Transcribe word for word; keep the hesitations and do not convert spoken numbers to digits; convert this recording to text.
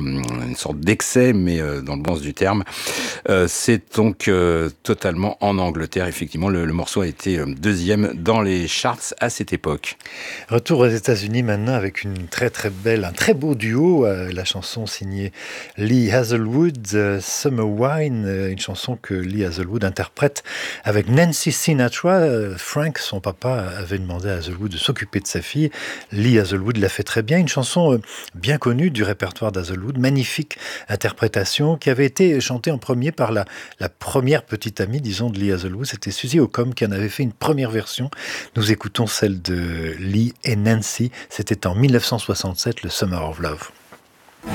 une sorte d'excès, mais euh, dans le bon sens du terme. Euh, c'est donc euh, totalement en Angleterre, effectivement. Le, le morceau a été euh, deuxième dans les charts à cette époque. Retour aux États-Unis maintenant avec une très très belle, un très beau duo. Euh, la chanson signée Lee Hazelwood, euh, Summer Wine, euh, une chanson que Lee Hazelwood interprète avec Nancy Sinatra. Euh, Frank, son papa, avait demandé à Hazelwood de s'occuper de sa fille. Lee Hazelwood l'a fait très bien. Une chanson euh, bien connue du répertoire d'Hazelwood, magnifique interprétation qui avait été chantée en premier par la, la première petite amie, disons, de Lee Hazelwood. C'était Suzy Ocombe qui en avait fait une première version. Nous écoutons celle de Lee et Nancy. C'était en mille neuf cent soixante-sept, le Summer of Love.